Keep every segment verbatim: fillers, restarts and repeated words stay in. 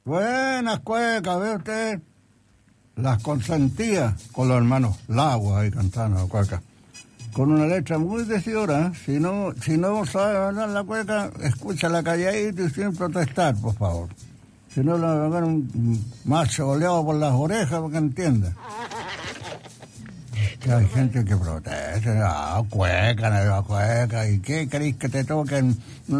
Buenas cuecas, ¿ve usted? Las consentía con los hermanos Lagua ahí cantando la cueca. Con una letra muy decidora. Si no, si no sabe hablar la cueca, escúchala calladito y sin protestar, por favor. Si no, le va a dar un macho oleado por las orejas para que entienda. Que hay gente que protesta, ah, cueca, no cueca, ¿y qué queréis que te toquen?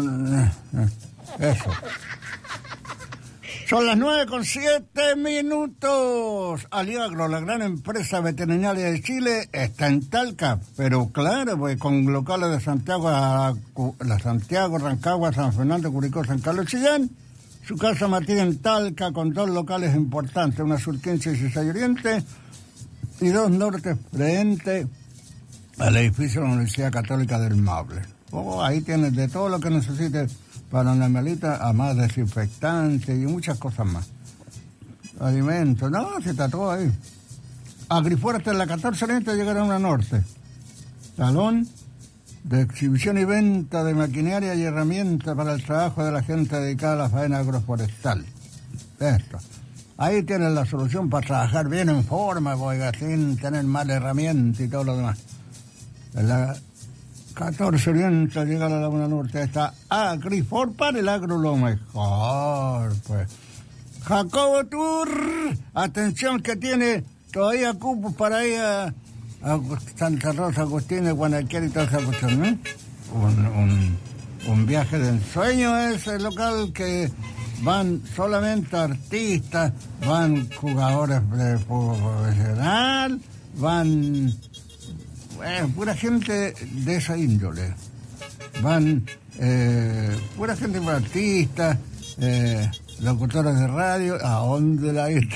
Eso. Son las nueve con siete minutos. Aliagro, la gran empresa veterinaria de Chile, está en Talca, pero claro, pues con locales de Santiago, a la Santiago, Rancagua, San Fernando, Curicó, San Carlos, Chillán. Su casa matriz en Talca, con dos locales importantes, una sur quince y dieciséis Oriente, y dos norte frente al edificio de la Universidad Católica del Maule. Oh, ahí tienes de todo lo que necesites para una animalita, además desinfectantes y muchas cosas más. Alimentos, no, se está todo ahí. Agrifuerte en la catorce Oriente llegará a una norte. Salón de exhibición y venta de maquinaria y herramientas para el trabajo de la gente dedicada a la faena agroforestal. Esto. Ahí tienes la solución para trabajar bien en forma, oiga, sin tener mala herramienta y todo lo demás. En la catorce Oriente llega a la Laguna Norte, está Agrifor para el agro lo mejor, pues. Jacobo Tour, atención que tiene todavía cupos para ir a, a Santa Rosa, Agustín, Guanaquera y toda esa cuestión, ¿no? Un, un, un viaje de ensueño ese local que van solamente artistas, van jugadores de fútbol profesional, van eh, pura gente de esa índole, van eh, pura gente artistas, eh, locutores de radio. ¿A dónde la viste?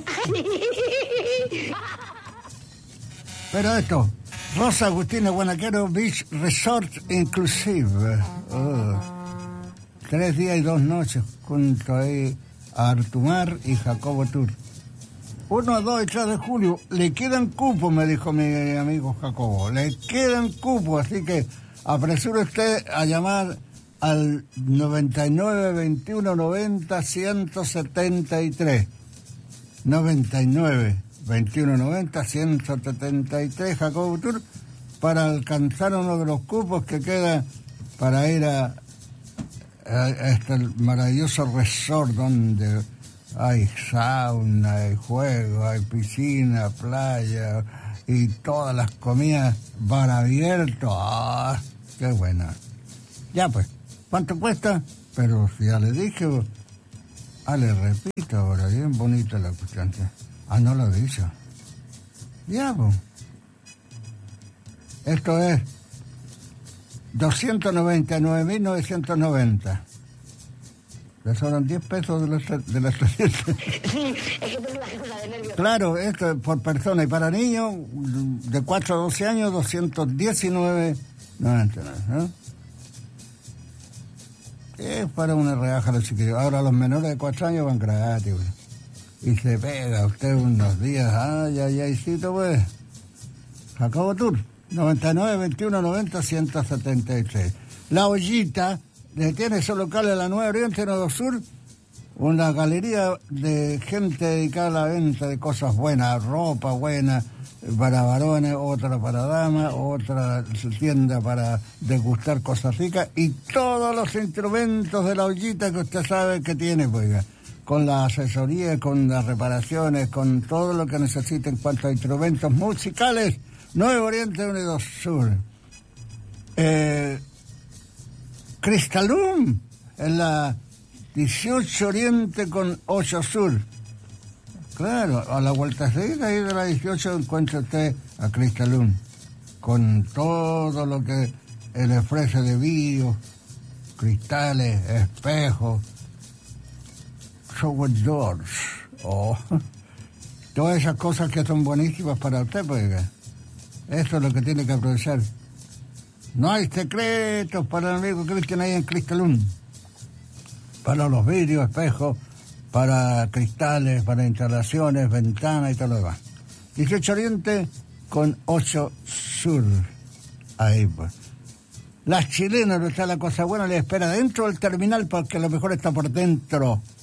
Pero esto, Rosa Agustina Guanaquero Beach Resort Inclusive. Oh. Tres días y dos noches junto ahí a Artumar y Jacobo Tour. Uno, dos y tres de julio. Le quedan cupos, me dijo mi amigo Jacobo. Le quedan cupos, así que apresure usted a llamar al noventa y nueve, veintiuno, noventa, ciento setenta y tres. noventa y nueve, veintiuno, noventa, ciento setenta y tres, Jacobo Tour, para alcanzar uno de los cupos que queda para ir a este maravilloso resort donde hay sauna, hay juego, hay piscina, playa y todas las comidas, bar abierto. ¡Ah, qué buena! Ya pues, ¿cuánto cuesta? Pero si ya le dije, ah, le repito ahora, bien bonita la cuestión. Ah, no lo he dicho. Ya pues. Esto es doscientos noventa y nueve mil novecientos noventa. Le sobran diez pesos de las de las trescientas. Sí, es que tengo la cosa de nervios. Claro, esto es por persona. Y para niños de cuatro a doce años, doscientos diecinueve noventa y nueve. ¿Eh? Es para una rebaja a los chiquillos. Ahora los menores de cuatro años van gratis, güey. Y se pega usted unos días. Ay, ay, ay, pues. Jacobo Tour. noventa y nueve, veintiuno, noventa, ciento setenta y tres. La Ollita tiene su local en la Nueva Oriente, Nuevo Sur, una galería de gente dedicada a la venta de cosas buenas, ropa buena para varones, otra para damas, otra tienda para degustar cosas ricas y todos los instrumentos de La Ollita que usted sabe que tiene, pues, con la asesoría, con las reparaciones, con todo lo que necesite en cuanto a instrumentos musicales. Nuevo Oriente, Unido Sur. Eh, Cristalum, en la dieciocho Oriente con ocho Sur. Claro, a la vueltecita ahí de la dieciocho encuentra usted a Cristalum, con todo lo que le ofrece de vidrio, cristales, espejos, shower doors, oh, todas esas cosas que son buenísimas para usted, pues. Eso es lo que tiene que aprovechar. No hay secretos para el amigo Cristian ahí en Cristalum. Para los vidrios, espejos, para cristales, para instalaciones, ventanas y todo lo demás. dieciocho Oriente con ocho Sur. Ahí pues. Las chilenas, no está la cosa buena, le espera dentro del terminal porque lo mejor está por dentro.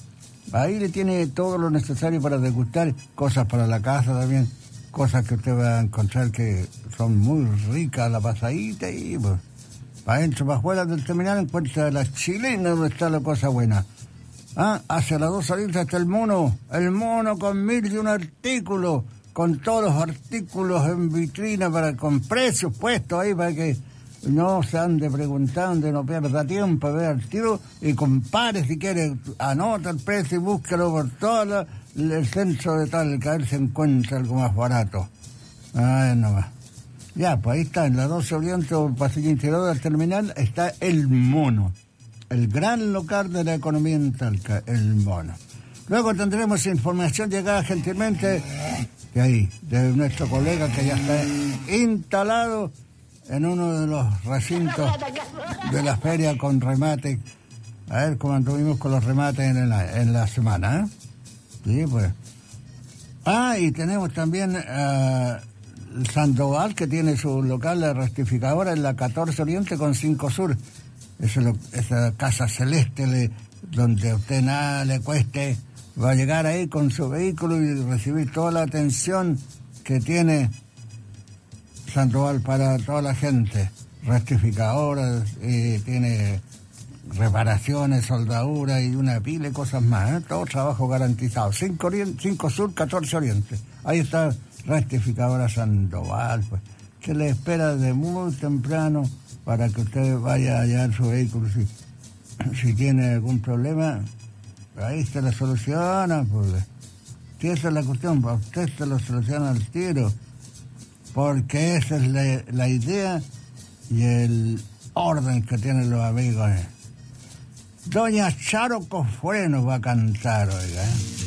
Ahí le tiene todo lo necesario para degustar, cosas para la casa también, cosas que usted va a encontrar que son muy ricas, la pasadita y pues, para adentro, para afuera del terminal encuentra la chilena donde está la cosa buena. Ah, hacia las dos salidas está el mono, el mono con mil y un artículos, con todos los artículos en vitrina para con precios puestos ahí para que no se ande preguntando, no pierda tiempo, vea el tiro y compare si quiere, anota el precio y búsquelo por todo la, el centro de tal, que a ver si encuentra algo más barato. Ah, no más. Ya, pues ahí está, en la doce Oriente, o el pasillo interior del terminal, está el mono, el gran local de la economía en Talca, el mono. Luego tendremos información llegada gentilmente de ahí, de nuestro colega que ya está instalado en uno de los recintos de la feria con remate. A ver cómo anduvimos con los remates en la, en la semana, ¿eh? Sí, pues. Ah, y tenemos también uh, Sandoval, que tiene su local de rectificadora en la catorce Oriente con cinco Sur. Esa, esa casa celeste le, donde a usted nada le cueste, va a llegar ahí con su vehículo y recibir toda la atención que tiene Sandoval para toda la gente. Rectificadoras, eh, tiene reparaciones, soldaduras y una pila de cosas más, ¿eh? Todo trabajo garantizado. cinco Sur, catorce Oriente. Ahí está Rectificadora Sandoval, pues, que le espera desde muy temprano para que usted vaya a hallar su vehículo. Si, si tiene algún problema, ahí se le soluciona, pues. Si esa es la cuestión, para usted se lo soluciona al tiro, porque esa es la, la idea y el orden que tienen los amigos. Doña Charo Cofré nos va a cantar, oiga, ¿eh?